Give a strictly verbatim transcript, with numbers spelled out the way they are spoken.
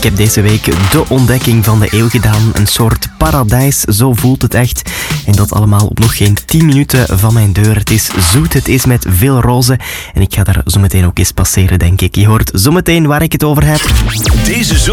heb deze week de ontdekking van de eeuw gedaan. Een soort paradijs, zo voelt het echt. En dat allemaal op nog geen tien minuten van mijn deur. Het is zoet, het is met veel roze. En ik ga daar zo meteen ook eens passeren, denk ik. Je hoort zo meteen waar ik het over heb. Deze zomer